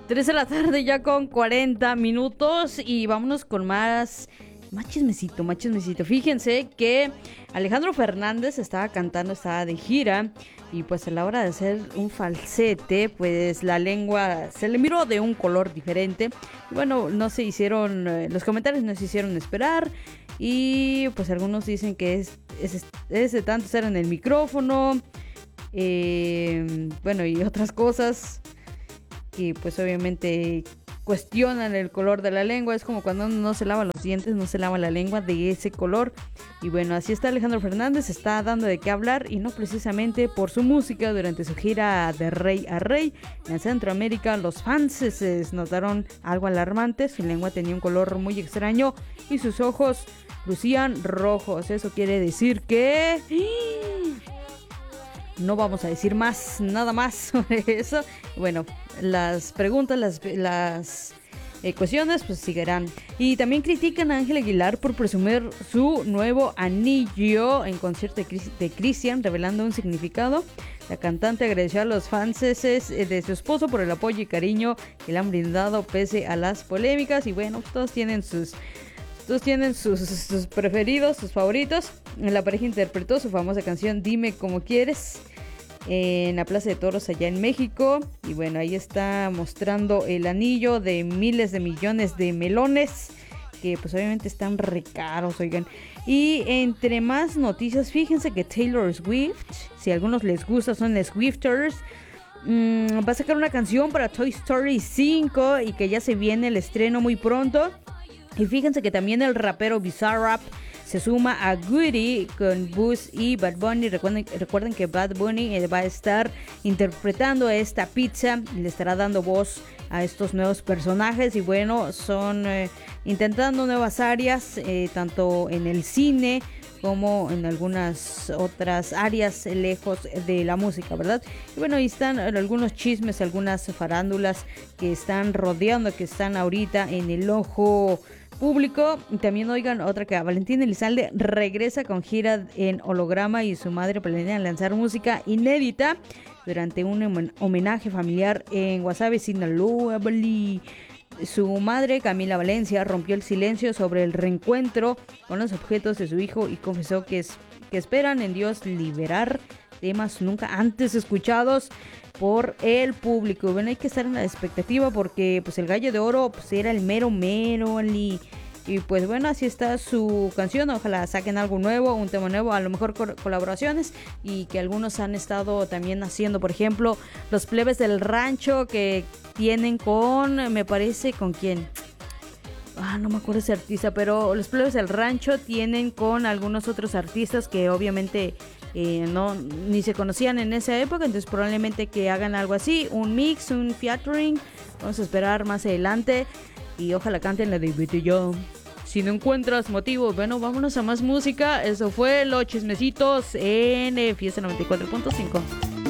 3 de la tarde ya con 40 minutos y vámonos con más chismecito, más chismecito. Fíjense que Alejandro Fernández estaba cantando, estaba de gira y pues a la hora de hacer un falsete, pues la lengua se le miró de un color diferente. Y bueno, no se hicieron, los comentarios no se hicieron esperar y pues algunos dicen que es de tanto estar en el micrófono, bueno, y otras cosas que pues obviamente cuestionan el color de la lengua. Es como cuando uno no se lava los dientes, no se lava la lengua de ese color. Y bueno, así está Alejandro Fernández, está dando de qué hablar y no precisamente por su música. Durante su gira de rey a rey en Centroamérica, los fans se notaron algo alarmante. Su lengua tenía un color muy extraño y sus ojos lucían rojos. Eso quiere decir que no vamos a decir más, nada más sobre eso. Bueno, las preguntas, las cuestiones, pues seguirán. Y también critican a Ángel Aguilar por presumir su nuevo anillo en concierto de Cristian, revelando un significado. La cantante agradeció a los fans de su esposo por el apoyo y cariño que le han brindado pese a las polémicas. Y bueno, todos tienen sus preferidos, sus favoritos. La pareja interpretó su famosa canción Dime Como Quieres en la Plaza de Toros allá en México. Y bueno, ahí está mostrando el anillo de miles de millones de melones, que pues obviamente están re caros, oigan. Y entre más noticias, fíjense que Taylor Swift, si a algunos les gusta, son Swifters, va a sacar una canción para Toy Story 5 y que ya se viene el estreno muy pronto. Y fíjense que también el rapero Bizarrap se suma a Goody con Buzz y Bad Bunny. Recuerden que Bad Bunny va a estar interpretando esta pizza y le estará dando voz a estos nuevos personajes. Y bueno, son intentando nuevas áreas, tanto en el cine como en algunas otras áreas lejos de la música, ¿verdad? Y bueno, ahí están algunos chismes, algunas farándulas que están rodeando, que están ahorita en el ojo público. Y también oigan otra, que Valentín Elizalde regresa con gira en holograma y su madre planean lanzar música inédita durante un homenaje familiar en Guasave, Sinaloa. Su madre, Camila Valencia, rompió el silencio sobre el reencuentro con los objetos de su hijo y confesó que esperan en Dios liberar temas nunca antes escuchados por el público. Bueno, hay que estar en la expectativa porque pues el Gallo de Oro pues era el mero y pues bueno, así está su canción. Ojalá saquen algo nuevo, un tema nuevo, a lo mejor colaboraciones, y que algunos han estado también haciendo, por ejemplo, los Plebes del Rancho, que tienen con, me parece, ¿con quién? No me acuerdo ese artista, pero los Plebes del Rancho tienen con algunos otros artistas que obviamente no ni se conocían en esa época, entonces probablemente que hagan algo así, un mix, un featuring. Vamos a esperar más adelante y ojalá canten la de Vete Ya. Si no encuentras motivo, bueno, vámonos a más música. Eso fue Los Chismecitos en Fiesta 94.5.